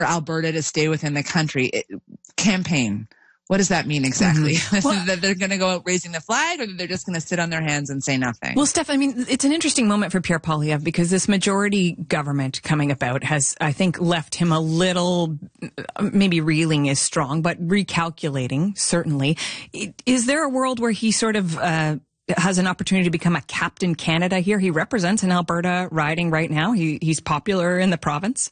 Alberta to stay within the country. Campaign. What does that mean exactly? Well, that they're going to go out raising the flag, or that they're just going to sit on their hands and say nothing? Well, Steph, I mean, it's an interesting moment for Pierre Poilievre because this majority government coming about has, I think, left him a little, maybe reeling is strong, but recalculating, certainly. Is there a world where he sort of has an opportunity to become a Captain Canada here? He represents an Alberta riding right now. He's popular in the province.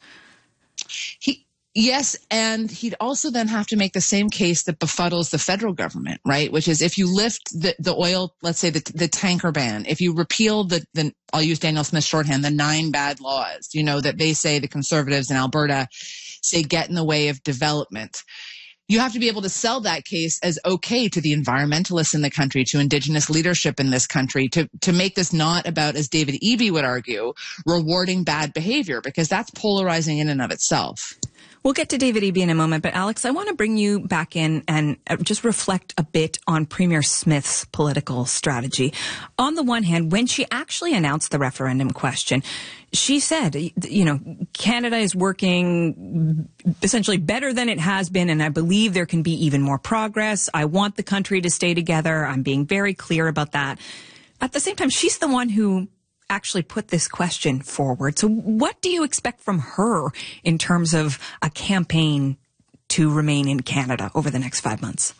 Yes, and he'd also then have to make the same case that befuddles the federal government, right? Which is if you lift the oil, let's say the tanker ban, if you repeal the I'll use Danielle Smith's shorthand, the 9 bad laws, that they say the Conservatives in Alberta say get in the way of development. You have to be able to sell that case as okay to the environmentalists in the country, to Indigenous leadership in this country, to make this not about, as David Eby would argue, rewarding bad behavior, because that's polarizing in and of itself. We'll get to David Eby in a moment, but Alex, I want to bring you back in and just reflect a bit on Premier Smith's political strategy. On the one hand, when she actually announced the referendum question, she said, Canada is working essentially better than it has been, and I believe there can be even more progress. I want the country to stay together. I'm being very clear about that. At the same time, she's the one who actually put this question forward. So what do you expect from her in terms of a campaign to remain in Canada over the next 5 months?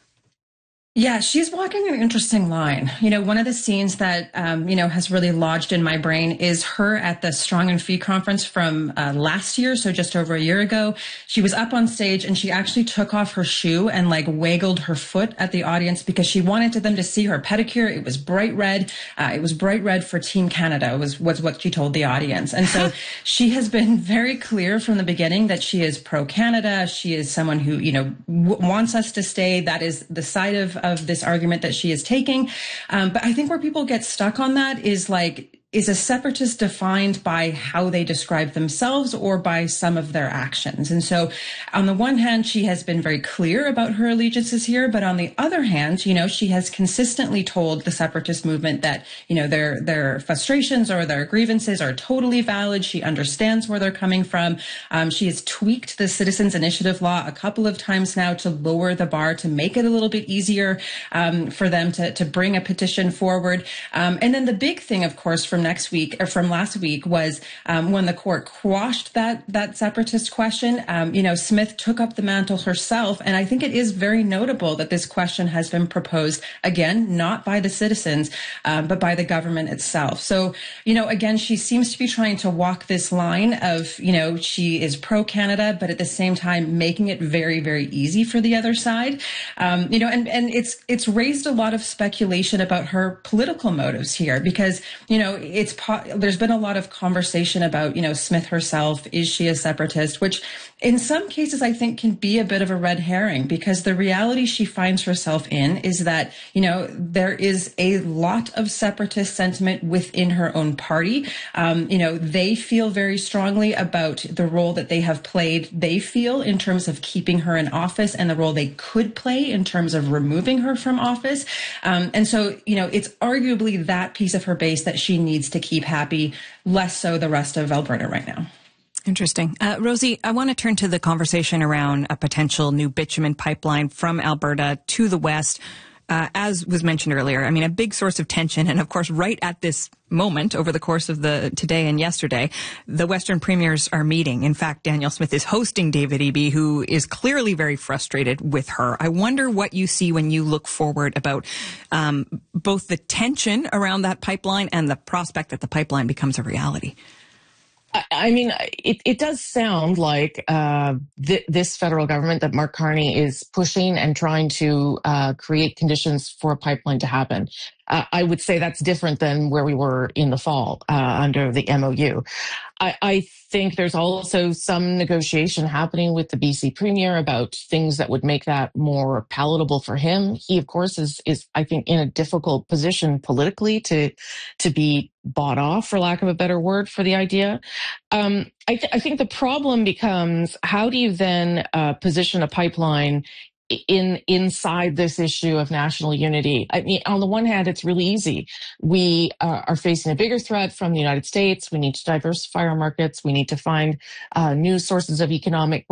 Yeah, she's walking an interesting line. One of the scenes that, has really lodged in my brain is her at the Strong and Free conference from last year, so just over a year ago. She was up on stage and she actually took off her shoe and waggled her foot at the audience because she wanted them to see her pedicure. It was bright red. It was bright red for Team Canada was what she told the audience. And so she has been very clear from the beginning that she is pro-Canada. She is someone who, wants us to stay. That is the side of this argument that she is taking. But I think where people get stuck on that is a separatist defined by how they describe themselves or by some of their actions? And so on the one hand, she has been very clear about her allegiances here. But on the other hand, she has consistently told the separatist movement that, their frustrations or their grievances are totally valid. She understands where they're coming from. She has tweaked the Citizens Initiative law a couple of times now to lower the bar, to make it a little bit easier for them to bring a petition forward. And then the big thing, of course, from last week was when the court quashed that separatist question. Smith took up the mantle herself, and I think it is very notable that this question has been proposed again, not by the citizens, but by the government itself. So, again, she seems to be trying to walk this line of, she is pro-Canada, but at the same time making it very, very easy for the other side. And it's raised a lot of speculation about her political motives here because, there's been a lot of conversation about, Smith herself. Is she a separatist? Which in some cases I think can be a bit of a red herring because the reality she finds herself in is that, there is a lot of separatist sentiment within her own party. They feel very strongly about the role that they have played, they feel, in terms of keeping her in office and the role they could play in terms of removing her from office. And so, it's arguably that piece of her base that she needs to keep happy, less so the rest of Alberta right now. Interesting. Rosie, I want to turn to the conversation around a potential new bitumen pipeline from Alberta to the west. As was mentioned earlier, a big source of tension. And of course, right at this moment, over the course of today and yesterday, the Western premiers are meeting. In fact, Danielle Smith is hosting David Eby, who is clearly very frustrated with her. I wonder what you see when you look forward about both the tension around that pipeline and the prospect that the pipeline becomes a reality. It does sound like this federal government that Mark Carney is pushing and trying to create conditions for a pipeline to happen. I would say that's different than where we were in the fall under the MOU. I think there's also some negotiation happening with the BC Premier about things that would make that more palatable for him. He, of course, is I think, in a difficult position politically to be bought off, for lack of a better word, for the idea. I think the problem becomes, how do you then position a pipeline inside this issue of national unity. I mean, on the one hand, it's really easy. We are facing a bigger threat from the United States. We need to diversify our markets. We need to find new sources of economic